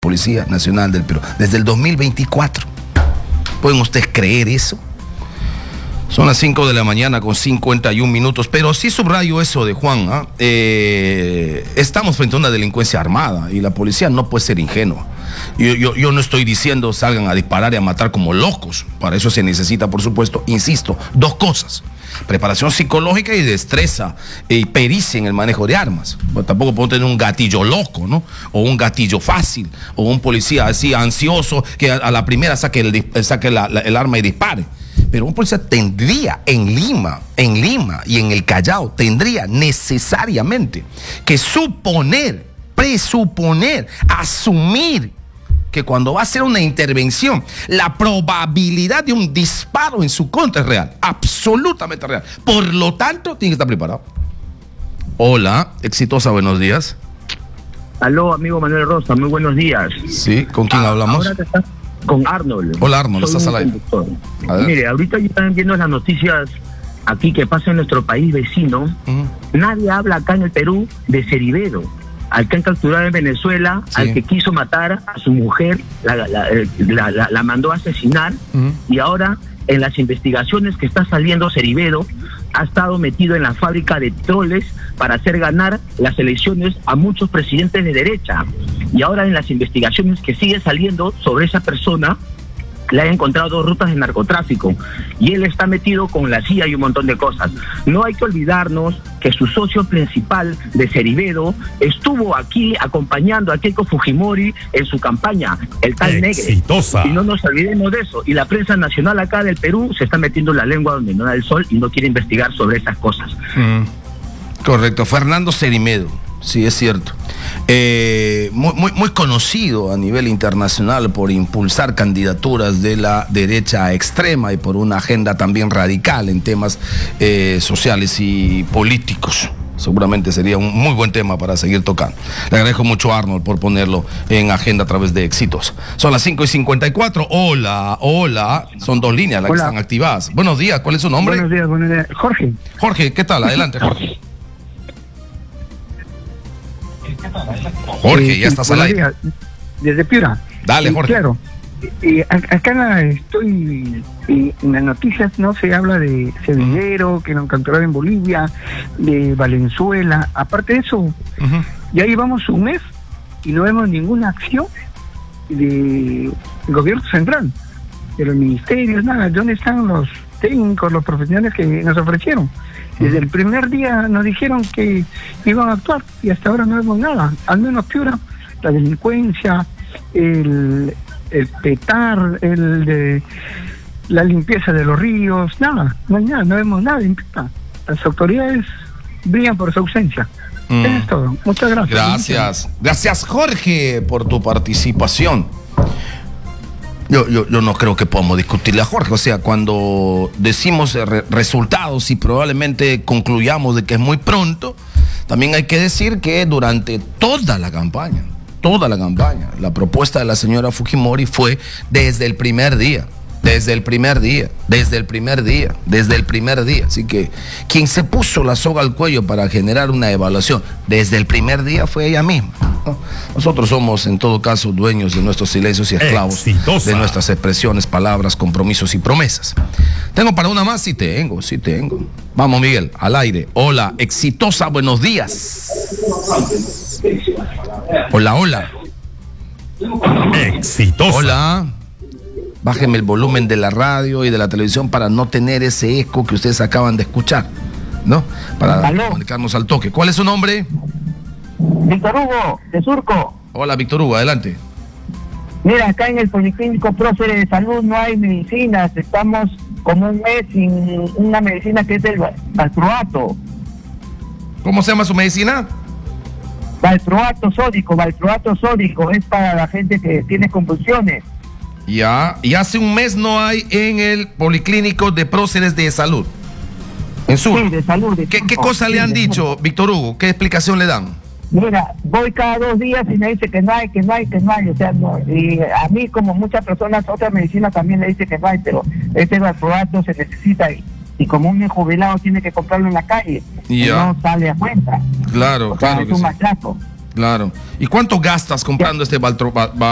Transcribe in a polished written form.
Policía Nacional del Perú, desde el 2024. ¿Pueden ustedes creer eso? Son las 5 de la mañana con 51 minutos, pero sí subrayo eso de Juan, estamos frente a una delincuencia armada y la policía no puede ser ingenua. Yo no estoy diciendo salgan a disparar y a matar como locos, para eso se necesita, por supuesto, insisto, dos cosas: preparación psicológica y destreza y pericia en el manejo de armas. Pues tampoco puedo tener un gatillo loco, ¿no? O un gatillo fácil, o un policía así ansioso que a la primera saque el arma y dispare. Pero un policía tendría en Lima y en el Callao, tendría necesariamente que presuponer, asumir que cuando va a hacer una intervención, la probabilidad de un disparo en su contra es real, absolutamente real. Por lo tanto, tiene que estar preparado. Hola, Exitosa, buenos días. Aló, amigo Manuel Rosa, muy buenos días. Sí, ¿con quién hablamos? Ahora te estás con Arnold. Hola, Arnold, estás al aire. Mire, ahorita ya están viendo las noticias aquí que pasa en nuestro país vecino. Nadie habla acá en el Perú de Ceribedo, al que han capturado en Venezuela, sí, al que quiso matar a su mujer, la mandó a asesinar, y ahora en las investigaciones que está saliendo, Ceribedo ha estado metido en la fábrica de troles para hacer ganar las elecciones a muchos presidentes de derecha. Y ahora en las investigaciones que sigue saliendo sobre esa persona, le han encontrado 2 rutas de narcotráfico y él está metido con la CIA y un montón de cosas. No hay que olvidarnos que su socio principal de Ceribedo estuvo aquí acompañando a Keiko Fujimori en su campaña, el tal Exitosa. Negre. Y no nos olvidemos de eso. Y la prensa nacional acá del Perú se está metiendo la lengua donde no da el sol y no quiere investigar sobre esas cosas. Correcto, Fernando Cerimedo. Sí, es cierto. Muy conocido a nivel internacional por impulsar candidaturas de la derecha extrema y por una agenda también radical en temas sociales y políticos. Seguramente sería un muy buen tema para seguir tocando. Le agradezco mucho a Arnold por ponerlo en agenda a través de Éxitos. Son las 5:54. Hola. Son 2 líneas las que están activadas. Buenos días, ¿cuál es su nombre? Buenos días. Jorge. Jorge, ¿qué tal? Adelante, Jorge. Jorge, ya estás al aire. Desde Piura. Dale, Jorge. Claro. Acá estoy en las noticias, no se habla de Ceribedo, que lo han capturado en Bolivia, de Valenzuela. Aparte de eso, ya llevamos un mes y no vemos ninguna acción del gobierno central, de los ministerios, nada. ¿Dónde están los técnicos, los profesionales que nos ofrecieron? Desde el primer día nos dijeron que iban a actuar y hasta ahora no vemos nada. Al menos Piura, la delincuencia, el petar, la limpieza de los ríos, nada, no hay nada, no vemos nada en Piura. Las autoridades brillan por su ausencia. Eso es todo. Muchas gracias. Gracias, Jorge, por tu participación. Yo no creo que podamos discutirle a Jorge. O sea, cuando decimos resultados y probablemente concluyamos de que es muy pronto, también hay que decir que durante toda la campaña, la propuesta de la señora Fujimori fue desde el primer día. Así que quien se puso la soga al cuello para generar una evaluación desde el primer día fue ella misma, ¿no? Nosotros somos en todo caso dueños de nuestros silencios y esclavos de nuestras expresiones, palabras, compromisos y promesas. ¿Tengo para una más? Sí tengo. Vamos, Miguel, al aire. Hola, Exitosa, buenos días. Hola. Exitosa. Hola. Bájeme el volumen de la radio y de la televisión para no tener ese eco que ustedes acaban de escuchar, ¿no? Para comunicarnos al toque. ¿Cuál es su nombre? Víctor Hugo, de Surco. Hola, Víctor Hugo, adelante. Mira, acá en el Policlínico Próceres de Salud no hay medicinas. Estamos como un mes sin una medicina que es el valproato. ¿Cómo se llama su medicina? Valproato sódico. Es para la gente que tiene convulsiones. Ya, y hace un mes no hay en el Policlínico de Próceres de Salud. En Sur. Sí, de salud. ¿Qué cosa le han dicho, Víctor Hugo? ¿Qué explicación le dan? Mira, voy cada 2 días y me dice que no hay. O sea, no. Y a mí, como muchas personas, otra medicina también le dice que no hay, pero este valproato se necesita y como un jubilado tiene que comprarlo en la calle, no sale a cuenta. Claro, o sea, es un machaco. Claro. ¿Y cuánto gastas comprando este valproato?